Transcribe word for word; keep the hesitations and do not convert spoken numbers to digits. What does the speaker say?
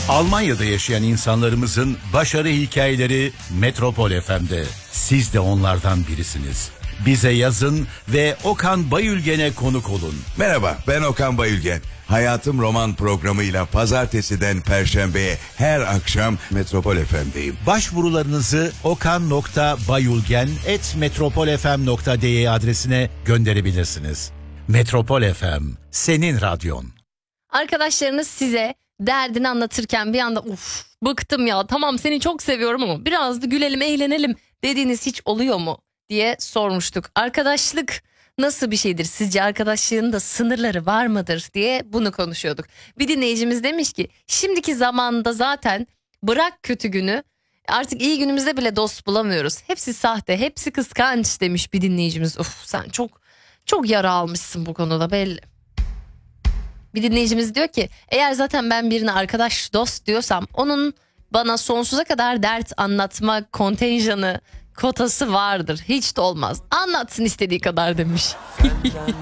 Almanya'da yaşayan insanlarımızın başarı hikayeleri Metropol F M'de. Siz de onlardan birisiniz. Bize yazın ve Okan Bayülgen'e konuk olun. Merhaba, ben Okan Bayülgen. Hayatım Roman programıyla pazartesiden perşembeye her akşam Metropol F M'deyim. Başvurularınızı okan nokta bayülgen at metropol f m nokta d e adresine gönderebilirsiniz. Metropol F M, senin radyon. Arkadaşlarınız size derdini anlatırken bir anda uf bıktım ya, tamam seni çok seviyorum ama biraz da gülelim eğlenelim dediğiniz hiç oluyor mu diye sormuştuk. Arkadaşlık nasıl bir şeydir? Sizce arkadaşlığın da sınırları var mıdır diye bunu konuşuyorduk. Bir dinleyicimiz demiş ki şimdiki zamanda zaten bırak kötü günü, artık iyi günümüzde bile dost bulamıyoruz. Hepsi sahte, hepsi kıskanç demiş bir dinleyicimiz. Uf, sen çok çok yara almışsın bu konuda belli. Bir dinleyicimiz diyor ki eğer zaten ben birine arkadaş, dost diyorsam onun bana sonsuza kadar dert anlatma kontenjanı, kotası vardır. Hiç de olmaz. Anlatsın istediği kadar demiş.